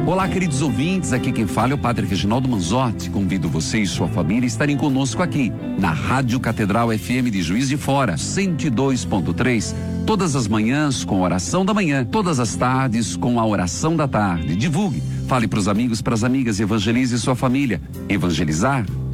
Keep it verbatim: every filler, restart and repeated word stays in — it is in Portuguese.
Olá, queridos ouvintes, aqui quem fala é o Padre Reginaldo Manzotti. Convido você e sua família a estarem conosco aqui, na Rádio Catedral F M de Juiz de Fora, cento e dois ponto três, todas as manhãs com a oração da manhã, todas as tardes com a oração da tarde. Divulgue, fale para os amigos, para as amigas, evangelize sua família. Evangelizar